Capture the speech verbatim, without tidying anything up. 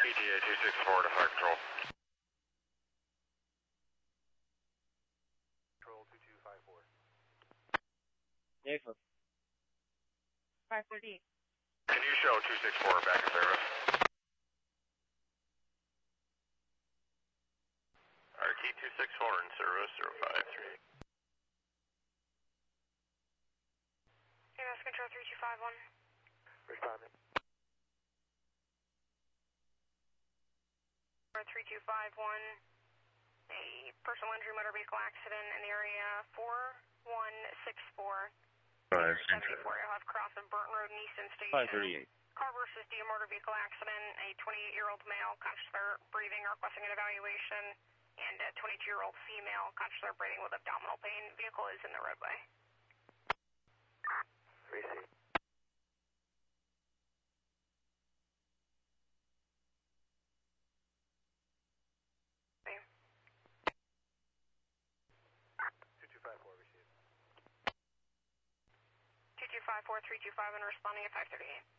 P T A two six four to fire control. Control two two five four. Jason. five thirty-eight. Can you show two six four back in service? R T two six four in service, zero five three. A M S Control three two five one. Responding. three two five one, a personal injury motor vehicle accident in the area four one six four. Five seventy-four, you'll have cross of Burton Road and Easton Station. five thirty-eight. Car versus D motor vehicle accident, a twenty-eight-year-old male, conscious of breathing, requesting an evaluation, and a twenty-two-year-old female, conscious of breathing with abdominal pain. Vehicle is in the roadway. Receive. two two five four three two five and responding at five thirty-eight.